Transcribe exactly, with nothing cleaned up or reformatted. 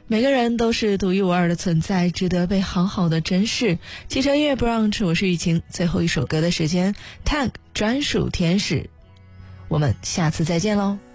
每个人都是独一无二的存在，值得被好好的珍视。汽车音乐不让吃，我是雨晴。最后一首歌的时间 ，Tag 专属天使，我们下次再见喽。